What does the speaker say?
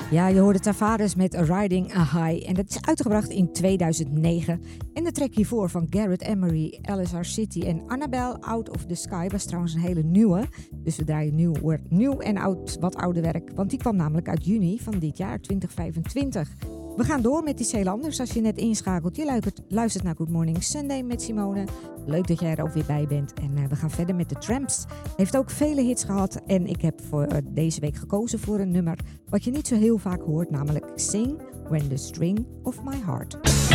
Ja, je hoorde Tavares met Riding a High en dat is uitgebracht in 2009. En de track hiervoor van Garrett Emery, LSR City en Annabelle Out of the Sky was trouwens een hele nieuwe. Dus we draaien nieuw en oud, wat ouder werk, want die kwam namelijk uit juni van dit jaar, 2025. We gaan door met iets heel anders als je net inschakelt. Je luistert naar Good Morning Sunday met Simone. Leuk dat jij er ook weer bij bent. En we gaan verder met de Tramps. Heeft ook vele hits gehad. En ik heb voor deze week gekozen voor een nummer wat je niet zo heel vaak hoort. Namelijk Sing When the String of My Heart.